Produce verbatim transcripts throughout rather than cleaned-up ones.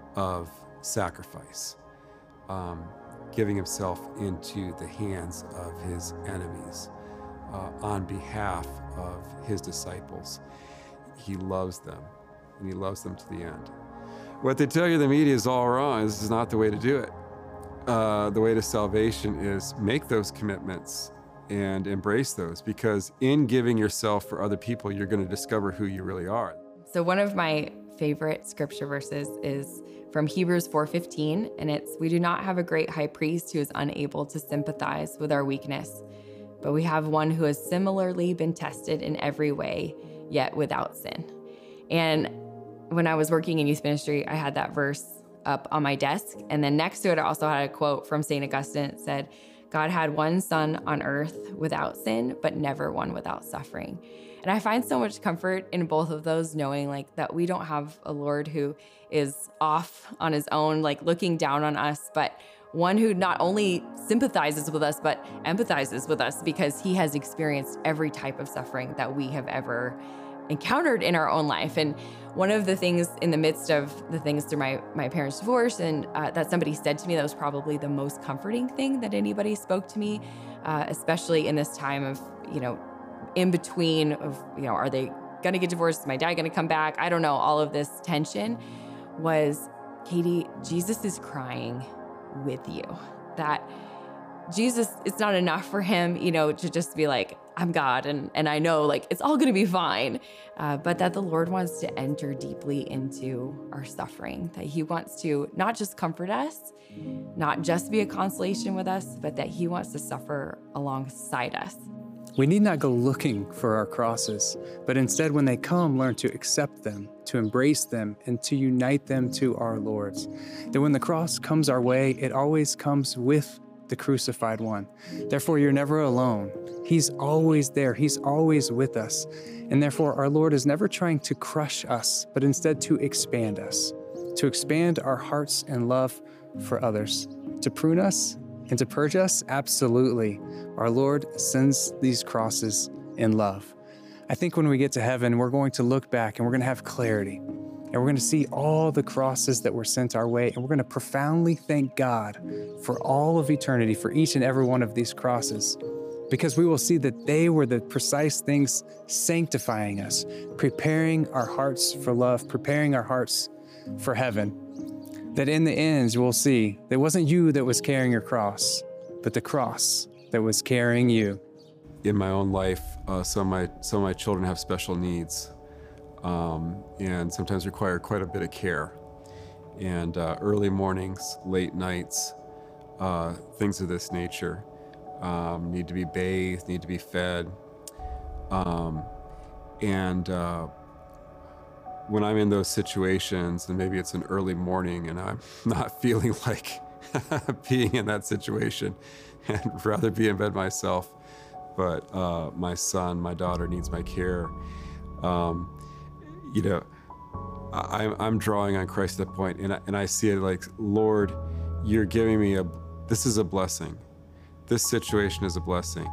of sacrifice, um, giving himself into the hands of his enemies uh, on behalf of his disciples. He loves them, and he loves them to the end. What they tell you in the media is all wrong. This is not the way to do it. Uh, the way to salvation is make those commitments and embrace those, because in giving yourself for other people, you're going to discover who you really are. So one of my favorite scripture verses is from Hebrews four fifteen, and it's, "We do not have a great high priest who is unable to sympathize with our weakness, but we have one who has similarly been tested in every way, yet without sin." And when I was working in youth ministry, I had that verse up on my desk, and then next to it, I also had a quote from Saint Augustine. It said, "God had one son on earth without sin, but never one without suffering." And I find so much comfort in both of those, knowing like that we don't have a Lord who is off on his own, like looking down on us, but one who not only sympathizes with us, but empathizes with us, because he has experienced every type of suffering that we have ever encountered in our own life. And one of the things in the midst of the things through my, my parents' divorce, and uh, that somebody said to me that was probably the most comforting thing that anybody spoke to me, uh, especially in this time of, you know, in between of, you know, are they going to get divorced? Is my dad going to come back? I don't know. All of this tension was, "Katie, Jesus is crying with you." That Jesus, it's not enough for him, you know, to just be like, "I'm God, and, and I know like it's all going to be fine." Uh, but that the Lord wants to enter deeply into our suffering, that he wants to not just comfort us, not just be a consolation with us, but that he wants to suffer alongside us. We need not go looking for our crosses, but instead when they come, learn to accept them, to embrace them, and to unite them to our Lord's. That when the cross comes our way, it always comes with the crucified one. Therefore, you're never alone. He's always there. He's always with us. And therefore, our Lord is never trying to crush us, but instead to expand us, to expand our hearts and love for others, to prune us and to purge us. Absolutely. Our Lord sends these crosses in love. I think when we get to heaven, we're going to look back and we're going to have clarity. And we're going to see all the crosses that were sent our way, and we're going to profoundly thank God for all of eternity, for each and every one of these crosses, because we will see that they were the precise things sanctifying us, preparing our hearts for love, preparing our hearts for heaven. That in the end, we'll see that it wasn't you that was carrying your cross, but the cross that was carrying you. In my own life, uh, some, of my, some of my children have special needs. Um, and sometimes require quite a bit of care. And uh, early mornings, late nights, uh, things of this nature, um, need to be bathed, need to be fed. Um, and uh, when I'm in those situations, and maybe it's an early morning and I'm not feeling like being in that situation and rather be in bed myself, but uh, my son, my daughter needs my care. Um, You know, I, I'm drawing on Christ at that point, and I, and I see it like, Lord, you're giving me a, this is a blessing. This situation is a blessing.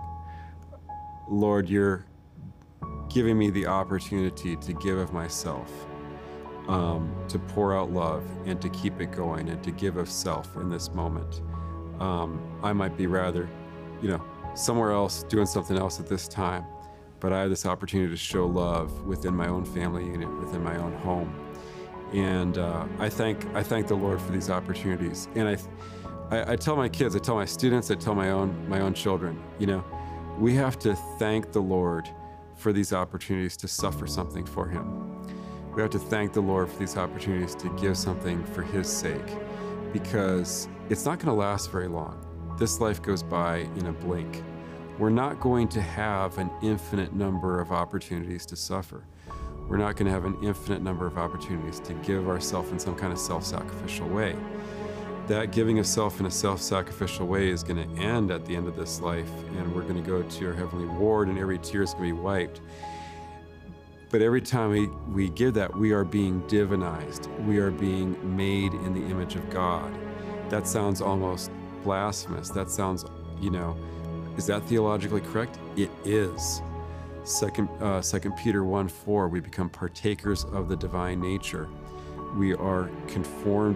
Lord, you're giving me the opportunity to give of myself, um, to pour out love and to keep it going and to give of self in this moment. Um, I might be rather, you know, somewhere else doing something else at this time, but I have this opportunity to show love within my own family unit, within my own home. And uh, I thank I thank the Lord for these opportunities. And I, I, I tell my kids, I tell my students, I tell my own, my own children, you know, we have to thank the Lord for these opportunities to suffer something for him. We have to thank the Lord for these opportunities to give something for his sake, because it's not gonna last very long. This life goes by in a blink. We're not going to have an infinite number of opportunities to suffer. We're not going to have an infinite number of opportunities to give ourselves in some kind of self-sacrificial way. That giving of self in a self-sacrificial way is going to end at the end of this life, and we're going to go to our heavenly reward, and every tear is going to be wiped. But every time we, we give that, we are being divinized. We are being made in the image of God. That sounds almost blasphemous. That sounds, you know, is that theologically correct? It is. Second, uh, Second Peter one four, we become partakers of the divine nature. We are conformed